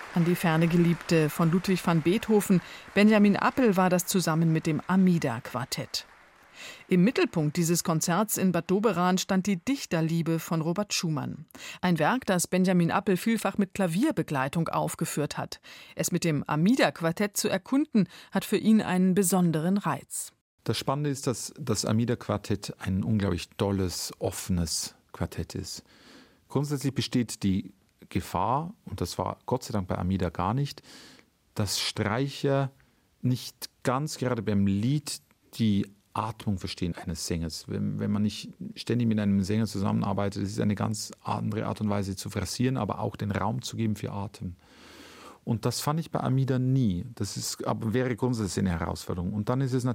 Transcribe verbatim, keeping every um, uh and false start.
An die ferne Geliebte von Ludwig van Beethoven. Benjamin Appel war das zusammen mit dem Amida-Quartett. Im Mittelpunkt dieses Konzerts in Bad Doberan stand die Dichterliebe von Robert Schumann. Ein Werk, das Benjamin Appel vielfach mit Klavierbegleitung aufgeführt hat. Es mit dem Amida-Quartett zu erkunden, hat für ihn einen besonderen Reiz. Das Spannende ist, dass das Amida-Quartett ein unglaublich tolles, offenes Quartett ist. Grundsätzlich besteht die Gefahr, und das war Gott sei Dank bei Amida gar nicht, dass Streicher nicht ganz gerade beim Lied die Atmung verstehen eines Sängers. Wenn, wenn man nicht ständig mit einem Sänger zusammenarbeitet, ist es eine ganz andere Art und Weise zu phrasieren, aber auch den Raum zu geben für Atem. Und das fand ich bei Amida nie. Das ist, aber wäre grundsätzlich eine Herausforderung. Und dann ist es natürlich